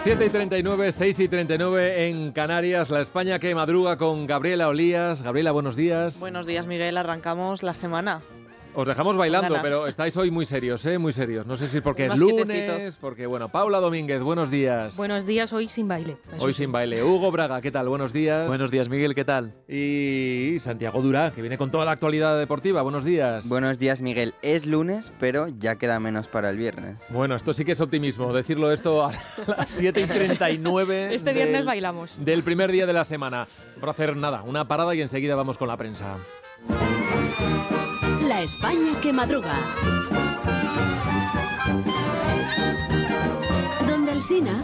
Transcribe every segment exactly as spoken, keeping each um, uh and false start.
siete y treinta y nueve, seis y treinta y nueve en Canarias, la España que madruga con Gabriela Olías. Gabriela, buenos días. Buenos días, Miguel. Arrancamos la semana. Os dejamos bailando, pero estáis hoy muy serios, ¿eh? Muy serios. No sé si es porque es lunes, porque bueno. Paula Domínguez, buenos días. Buenos días, hoy sin baile. Hoy sí. sin baile. Hugo Braga, ¿qué tal? Buenos días. Buenos días, Miguel, ¿qué tal? Y Santiago Durá, que viene con toda la actualidad deportiva. Buenos días. Buenos días, Miguel. Es lunes, pero ya queda menos para el viernes. Bueno, esto sí que es optimismo, decirlo esto a las siete y treinta y nueve. Este viernes del, bailamos. Del primer día de la semana. Por hacer nada, una parada y enseguida vamos con la prensa. La España que madruga. Donde Alsina.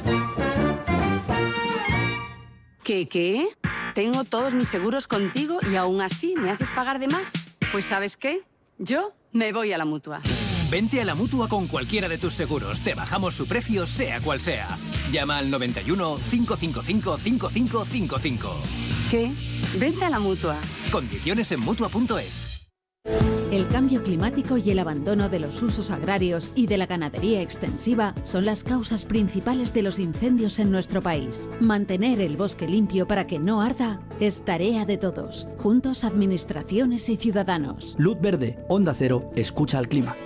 ¿Qué, qué? Tengo todos mis seguros contigo y aún así me haces pagar de más. Pues ¿sabes qué? Yo me voy a la Mutua. Vente a la Mutua con cualquiera de tus seguros. Te bajamos su precio, sea cual sea. Llama al noventa y uno, cinco cinco cinco, cinco cinco cinco cinco. ¿Qué? Vente a la Mutua. Condiciones en Mutua punto es. El cambio climático y el abandono de los usos agrarios y de la ganadería extensiva son las causas principales de los incendios en nuestro país. Mantener el bosque limpio para que no arda es tarea de todos, juntos administraciones y ciudadanos. Luz verde, Onda Cero, escucha al clima.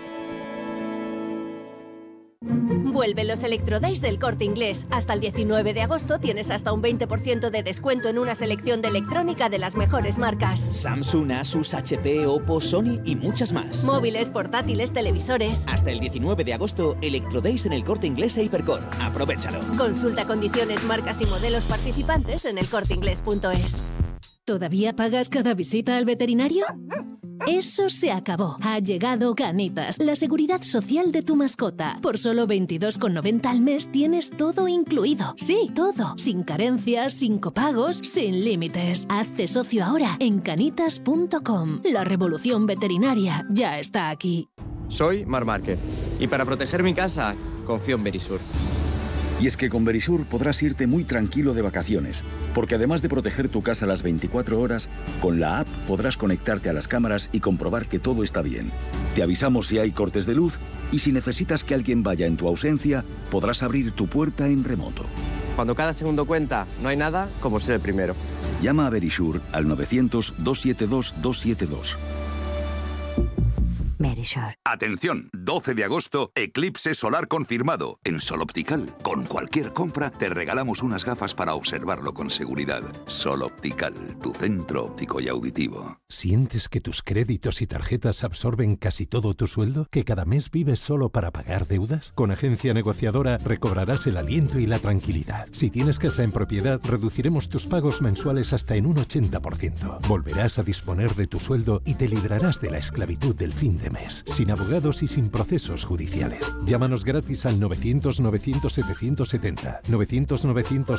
Vuelven los Electrodays del Corte Inglés. Hasta el diecinueve de agosto tienes hasta un veinte por ciento de descuento en una selección de electrónica de las mejores marcas. Samsung, Asus, H P, Oppo, Sony y muchas más. Móviles, portátiles, televisores. Hasta el diecinueve de agosto, Electrodays en el Corte Inglés e Hipercor. Aprovéchalo. Consulta condiciones, marcas y modelos participantes en el corte inglés punto es. ¿Todavía pagas cada visita al veterinario? Eso se acabó. Ha llegado Canitas, la seguridad social de tu mascota. Por solo veintidós con noventa al mes tienes todo incluido. Sí, todo. Sin carencias, sin copagos, sin límites. Hazte socio ahora en canitas punto com. La revolución veterinaria ya está aquí. Soy Mar Márquez y para proteger mi casa confío en Verisur. Y es que con Verisur podrás irte muy tranquilo de vacaciones, porque además de proteger tu casa las veinticuatro horas, con la app podrás conectarte a las cámaras y comprobar que todo está bien. Te avisamos si hay cortes de luz y si necesitas que alguien vaya en tu ausencia, podrás abrir tu puerta en remoto. Cuando cada segundo cuenta, no hay nada como ser el primero. Llama a Verisur al novecientos, doscientos setenta y dos, doscientos setenta y dos. Verisur. Atención, doce de agosto, eclipse solar confirmado. En Sol Optical, con cualquier compra, te regalamos unas gafas para observarlo con seguridad. Sol Optical, tu centro óptico y auditivo. ¿Sientes que tus créditos y tarjetas absorben casi todo tu sueldo? ¿Que cada mes vives solo para pagar deudas? Con Agencia Negociadora recobrarás el aliento y la tranquilidad. Si tienes casa en propiedad, reduciremos tus pagos mensuales hasta en un ochenta por ciento. Volverás a disponer de tu sueldo y te librarás de la esclavitud del fin de mes, sin abogados y sin procesos judiciales. Llámanos gratis al novecientos, novecientos, setecientos setenta, novecientos, novecientos,